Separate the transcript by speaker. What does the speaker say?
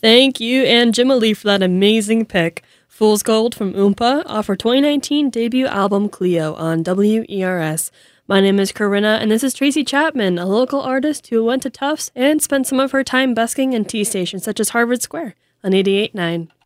Speaker 1: Thank you, and Jim Ali, for that amazing pick. Fool's Gold from Oompa off her 2019 debut album Cleo on WERS. My name is Corinna, and this is Tracy Chapman, a local artist who went to Tufts and spent some of her time busking in tea stations such as Harvard Square on 88.9.